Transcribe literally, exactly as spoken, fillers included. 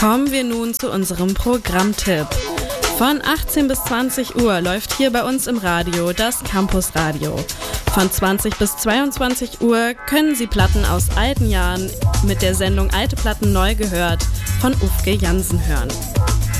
Kommen wir nun zu unserem Programmtipp. Von achtzehn bis zwanzig Uhr läuft hier bei uns im Radio das Campusradio. Von zwanzig bis zweiundzwanzig Uhr können Sie Platten aus alten Jahren mit der Sendung Alte Platten neu gehört von Ufke Jansen hören.